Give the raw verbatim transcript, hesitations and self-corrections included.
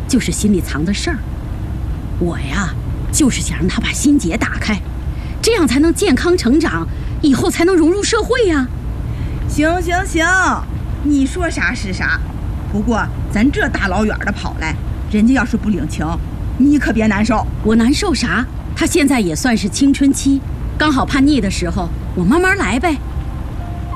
就是心里藏的事儿。我呀，就是想让他把心结打开，这样才能健康成长，以后才能融入社会呀。 行行行，你说啥是啥。不过咱这大老远的跑来，人家要是不领情，你可别难受。 我难受啥？他现在也算是青春期，刚好叛逆的时候，我慢慢来呗。